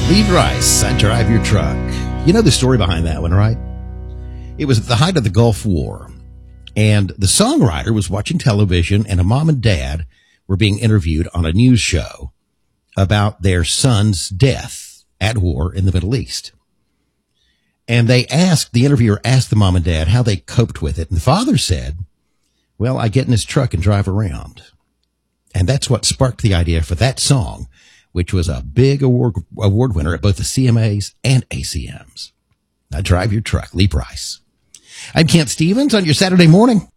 Lee Brice, I Drive Your Truck. You know the story behind that one, right? It was at the height of the Gulf War, and the songwriter was watching television, and a mom and dad were being interviewed on a news show about their son's death at war in the Middle East. And the interviewer asked the mom and dad how they coped with it. And the father said, well, I get in his truck and drive around. And that's what sparked the idea for that song, which was a big award winner at both the CMAs and ACMs. Now Drive Your Truck, Lee Brice. I'm Kent Stevens on your Saturday morning.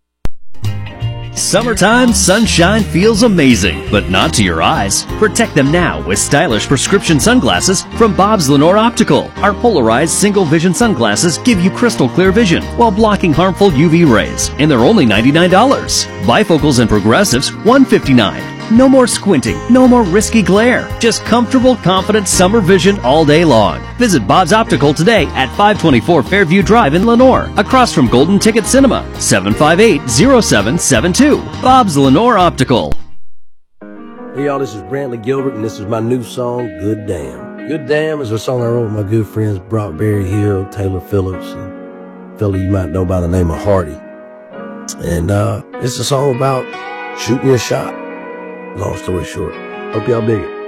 Summertime sunshine feels amazing, but not to your eyes. Protect them now with stylish prescription sunglasses from Bob's Lenore Optical. Our polarized single vision sunglasses give you crystal clear vision while blocking harmful UV rays, and they're only $99. Bifocals and progressives, $159. No more squinting, no more risky glare. Just comfortable, confident summer vision all day long. Visit Bob's Optical today at 524 Fairview Drive in Lenore, across from Golden Ticket Cinema, 758-0772. Bob's Lenore Optical. Hey y'all, this is Brantley Gilbert, and this is my new song, Good Damn. Good Damn is a song I wrote with my good friends Brock Berry Hill, Taylor Phillips, and a fella you might know by the name of Hardy. And it's a song about shooting your shot. Long story short, hope y'all dig it.